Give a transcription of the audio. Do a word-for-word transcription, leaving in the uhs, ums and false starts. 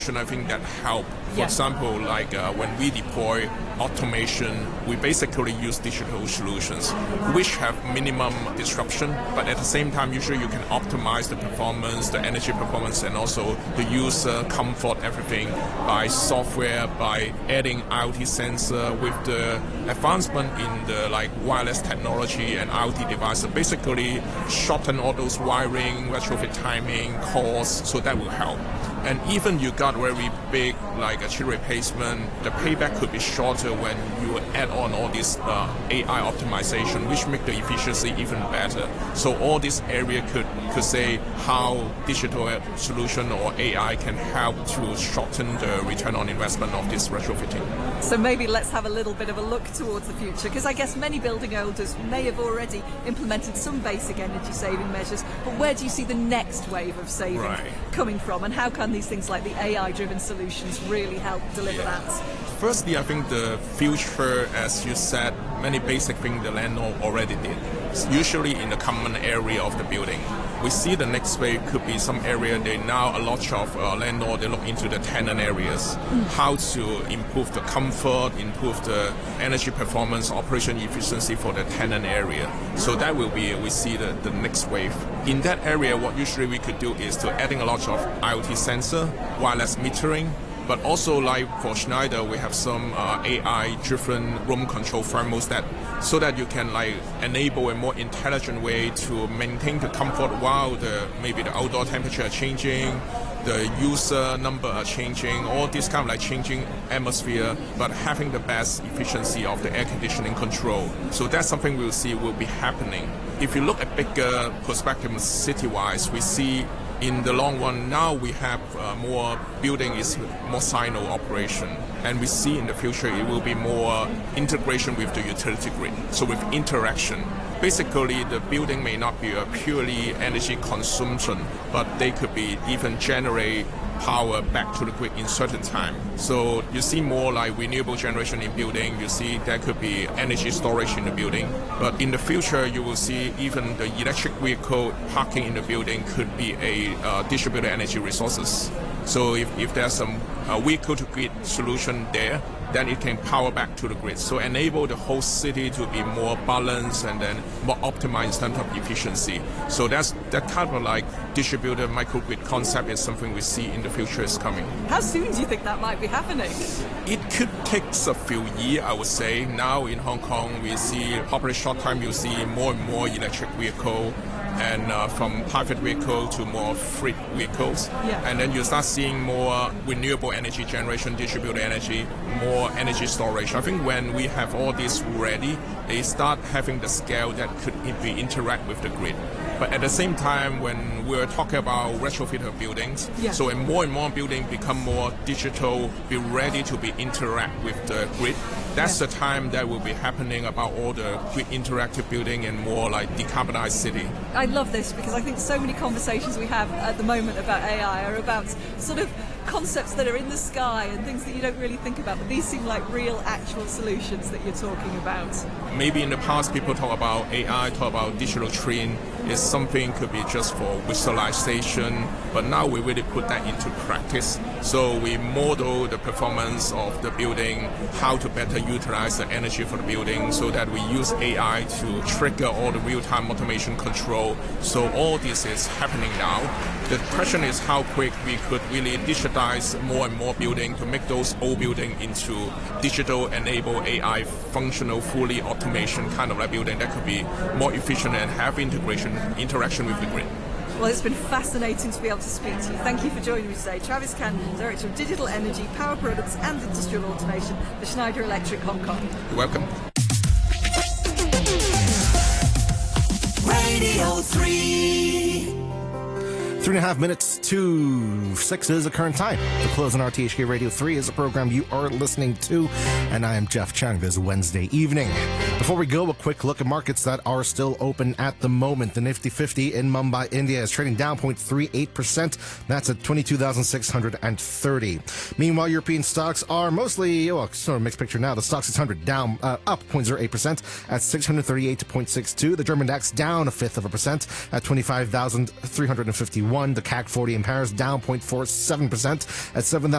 I think that help. For Yeah. example, like uh, when we deploy automation, we basically use digital solutions which have minimum disruption, but at the same time, usually you can optimize the performance, the energy performance, and also the user comfort, everything by software, by adding IoT sensor with the advancement in the like wireless technology and IoT devices. Basically, shorten all those wiring, retrofit timing, costs, so that will help. And even you got very big, like a chip replacement, the payback could be shorter when you add on all this uh, A I optimization, which make the efficiency even better. So all this area could, could say how digital solution or A I can help to shorten the return on investment of this retrofitting. So maybe let's have a little bit of a look towards the future, because I guess many building owners may have already implemented some basic energy saving measures, but where do you see the next wave of saving Right. coming from, and how can these things like the A I-driven solutions really help deliver Yeah. that? Firstly, I think the future, as you said, many basic things the landlord already did. It's usually in the common area of the building. We see the next wave could be some area they now a lot of uh, landlord they look into the tenant areas, how to improve the comfort, improve the energy performance, operation efficiency for the tenant area. So that will be we see the, the next wave. In that area, what usually we could do is to adding a lot of IoT sensor, wireless metering. But also, like for Schneider, we have some uh, A I-driven room control thermostat, so that you can like enable a more intelligent way to maintain the comfort while the maybe the outdoor temperature are changing, the user number are changing, all this kind of like changing atmosphere, but having the best efficiency of the air conditioning control. So that's something we'll see will be happening. If you look at bigger perspective city-wise, we see in the long run, now we have uh, more building is more silo operation, and we see in the future it will be more integration with the utility grid, so with interaction. Basically, the building may not be a purely energy consumption, but they could be even generate power back to the grid in certain time. So you see more like renewable generation in building, you see there could be energy storage in the building. But in the future, you will see even the electric vehicle parking in the building could be a uh, distributed energy resources. So if, if there's some uh, vehicle to grid solution there, then it can power back to the grid. So enable the whole city to be more balanced and then more optimized in terms of efficiency. So that's that kind of like distributed microgrid concept is something we see in the future is coming. How soon do you think that might be happening? It could take a few years, I would say. Now in Hong Kong, we see probably short time you see more and more electric vehicle, and uh, from private vehicle to more fleet vehicles. Yeah. And then you start seeing more renewable energy generation, distributed energy, more energy storage. I think when we have all this ready, they start having the scale that could be interact with the grid. But at the same time, when we're talking about retrofit of buildings, Yeah. so and more and more buildings become more digital, be ready to be interact with the grid. That's Yeah. the time that will be happening about all the grid interactive building and more like decarbonized city. I love this because I think so many conversations we have at the moment about A I are about sort of concepts that are in the sky and things that you don't really think about, but these seem like real actual solutions that you're talking about. Maybe in the past people talk about A I, talk about digital twin, is something could be just for visualization, but now we really put that into practice. So we model the performance of the building, how to better utilize the energy for the building, so that we use A I to trigger all the real-time automation control. So all this is happening now. The question is how quick we could really digitize more and more building to make those old building into digital enabled A I functional, fully automation kind of like building that could be more efficient and have integration, interaction with the grid. Well, it's been fascinating to be able to speak to you. Thank you for joining me today. Travis Can, Director of Digital Energy, Power Products and Industrial Automation for Schneider Electric Hong Kong. You're welcome. Radio three. Three and a half minutes to six is the current time. The close on R T H K Radio three is a program you are listening to, and I am Jeff Chang this Wednesday evening. Before we go, a quick look at markets that are still open at the moment. The Nifty fifty in Mumbai, India is trading down zero point three eight percent. That's at twenty-two thousand six hundred thirty. Meanwhile, European stocks are mostly, well, sort of mixed picture now. The Stoxx six hundred down, uh, up zero point zero eight percent at six hundred thirty-eight point six two. The German DAX down a fifth of a percent at twenty-five thousand three hundred fifty-one. one. The C A C forty in Paris down zero point four seven percent at seven thousand